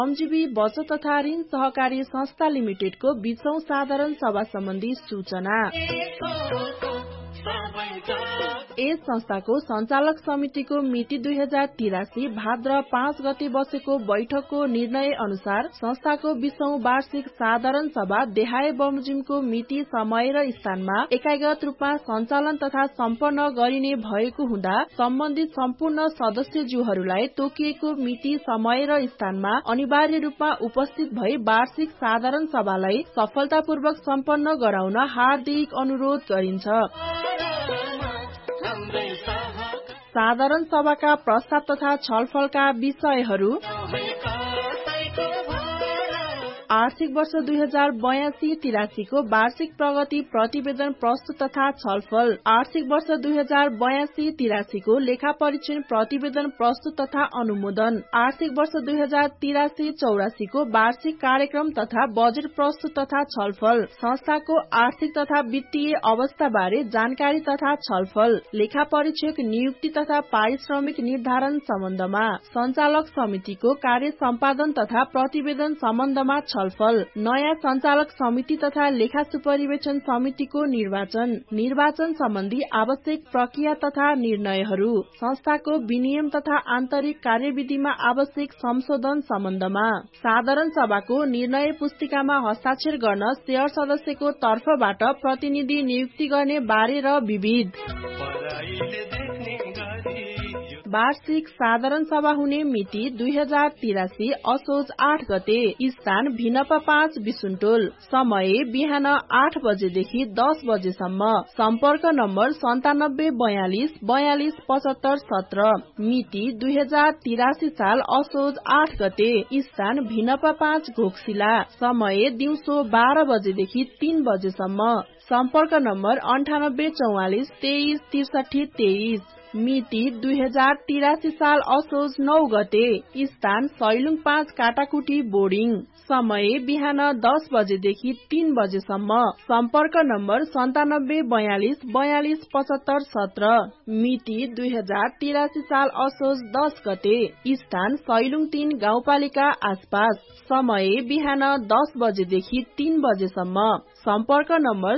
श्रमजीवी बचत तथा ऋण सहकारी संस्था लिमिटेडको 20औं साधारण सभा सम्बन्धी सूचना। यस संस्थाको सञ्चालक समितिको मिति 2083 भाद्र 5 गते बसेको बैठकको निर्णय अनुसार संस्थाको 20औं वार्षिक साधारण सभा देहाय बमोजिमको मिति समय र स्थानमा एकाग्रत रूपमा सञ्चालन तथा सम्पन्न गरिने भएको हुँदा सम्बन्धित सम्पूर्ण सदस्यज्यूहरूलाई तोकिएको मिति समय र स्थानमा अनिवार्य रूपमा उपस्थित भई वार्षिक साधारण सभालाई सफलतापूर्वक सम्पन्न गराउन हार्दिक अनुरोध गरिन्छ। साधारण सभाका प्रस्ताव तथा छलफलका विषयहरू आर्थिक वर्ष 2082-83 को वार्षिक प्रगति प्रतिवेदन प्रस्तुत तथा छलफल, आर्थिक वर्ष 2082-83 को लेखा परीक्षण प्रतिवेदन प्रस्तुत तथा अनुमोदन, आर्थिक वर्ष 2083-84 को वार्षिक कार्यक्रम तथा बजेट प्रस्तुत तथा छलफल, संस्थाको आर्थिक तथा वित्तीय अवस्था बारे जानकारी तथा छलफल, लेखा परीक्षक नियुक्ति तथा पारिश्रमिक निर्धारण सम्बन्धमा, सञ्चालक समितिको कार्य सम्पादन तथा प्रतिवेदन सम्बन्धमा छलफल, नयाँ सञ्चालक समिति तथा लेखा सुपरिवेक्षण समितिको निर्वाचन सम्बन्धी आवश्यक प्रक्रिया तथा निर्णयहरू, संस्थाको विनियम तथा आन्तरिक कार्यविधिमा आवश्यक संशोधन सम्बन्धमा, साधारण सभाको निर्णय पुस्तिकामा हस्ताक्षर गर्न शेयर सदस्यको तर्फबाट प्रतिनिधि नियुक्ति गर्ने बारे र विविध वार्षिक साधारण सभा हुने मिति 2083 असोज 8 गते, स्थान भिनपा 5 बिसुन्टोल, समय बिहान 8 बजेदेखि 10 बजेसम्म, सम्पर्क नम्बर 9742 42 75 17, मिति 2083 साल असोज 8 गते, स्थान भिनपा 5 घोक्सिला, समय दिउँसो 12 बजेदेखि 3 बजेसम्म, सम्पर्क नम्बर 9844 23 63 23, मिति 2083 साल असोज 9 गते, स्थान सैलुङ 5 काटाकुटी बोर्डिङ, समय बिहान 10 बजेदेखि 3 बजेसम्म, सम्पर्क नम्बर 9742 42 75 17, मिति 2083 साल असोज 10 गते, स्थान सैलुङ 3 गाउँपालिका आसपास, समय बिहान 10 बजेदेखि 3 बजेसम्म, सम्पर्क नम्बर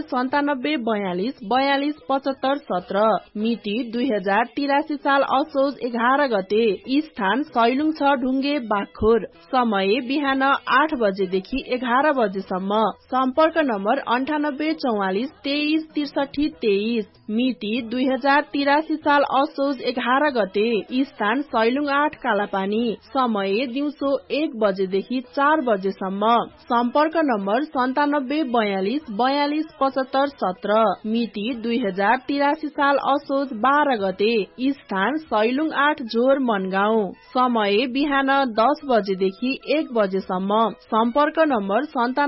9742 42 75 17, मिति 2083 साल असोज 11 गते, स्थान सैलुङ 6 ढुङ्गे बागखोर, समय बिहान 8 बजेदेखि 11 बजेसम्म, सम्पर्क नम्बर 9844 23 63 23, मिति 2083 साल असोज 11 गते, स्थान सैलुङ 8 कालापानी, समय दिउँसो 1 बजेदेखि 4 बजेसम्म, सम्पर्क नम्बर 9742 42 75 17, मिति 2083 साल असोज 12 गते, स्थान सैलुङ 8 झोर मनगाउँ, समय बिहान 10 बजेदेखि 1 बजेसम्म, सम्पर्क नम्बर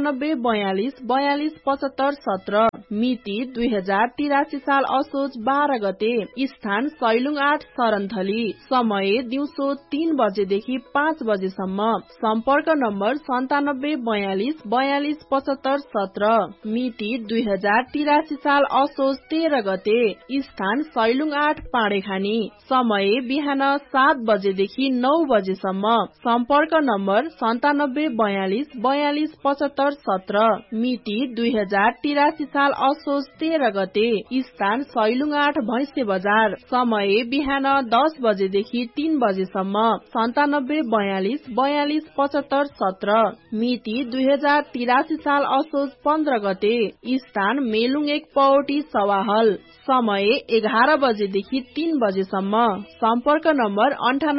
9742 42 75 17, मिति 2083 साल असोज 12 गते, स्थान सैलुङ 8 सरनथली, समय दिउँसो 3 बजेदेखि 5 बजेसम्म, सम्पर्क नम्बर 9742 42 75 17, मिति 2083 साल असोज 13 गते, स्थान सैलुङ 8 पाडेखानी, समय बिहान 7 बजेदेखि 9 बजेसम्म, सम्पर्क नम्बर 9742 42 75 17, मिति 2083 साल असोज 13 गते, स्थान सैलुङ 8 भैँसे बजार, समय बिहान 10 बजेदेखि 3 बजेसम्म, 9742 42 75 17, मिति 2083 साल असोज 15 गते, स्थान मेलुङ 1 पौटी सवाहल, समय 11 बजेदेखि 3 बजेसम्म, सम्पर्क नम्बर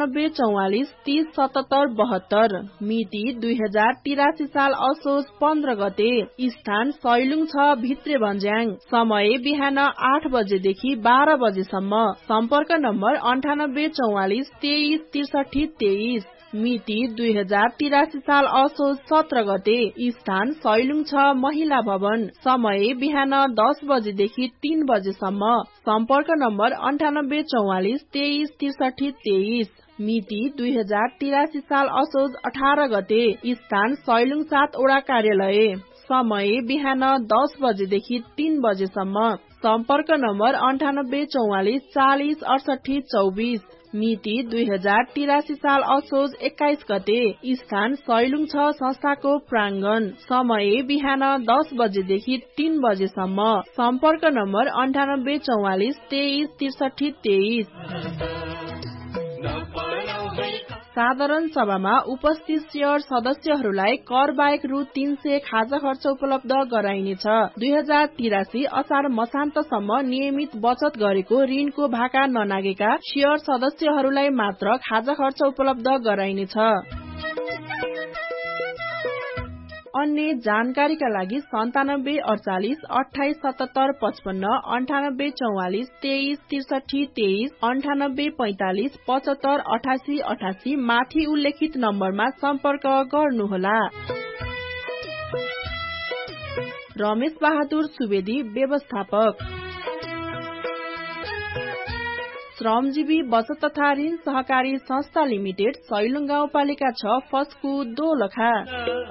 9844 30 77 72, मिति 2083 साल असोज 15 गते, स्थान सैलुङ 6 भित्रे भन्ज्याङ, समय बिहान 8 बजेदेखि 12 बजेसम्म, सम्पर्क नम्बर 9844 23 63 23, मिति 2083 साल असोज 17 गते, स्थान सैलुङ 6 महिला भवन, समय बिहान 10 बजेदेखि 3 बजेसम्म, सम्पर्क नम्बर 9844 23 63 23, मिति 2083 साल असोज 18 गते, स्थान सैलुङ 7 वडा कार्यालय, समय बिहान 10 बजेदेखि 3 बजेसम्म, सम्पर्क नम्बर 9844 40 68 24, मिति 2083 साल असोज 21 गते। स्थान सैलुङ 6 संस्थाको प्राङ्गण। समय बिहान 10 बजेदेखि 3 बजेसम्म। सम्पर्क नम्बर 9844 23 63 23। साधारण सभामा उपस्थित शेयर सदस्यहरूलाई कर बाहेक रु 300 खाजा खर्च उपलब्ध गराइनेछ। 2083 असार मसान्तसम्म नियमित बचत गरेको ऋणको भाका ननागेका शेयर सदस्यहरूलाई मात्र खाजा खर्च उपलब्ध गराइनेछ। अन्य जानकारीका लागि 97 48 28 77 55 98 44 23 63 23 98 45 75 88 88 माथि उल्लेखित नम्बरमा सम्पर्क गर्नुहोला। रमेश बहादुर सुवेदी, व्यवस्थापक, श्रमजीवी बचत तथा ऋण सहकारी संस्था लिमिटेड, सैलुङ गाउँपालिका 6, फस्कु, दोलखा।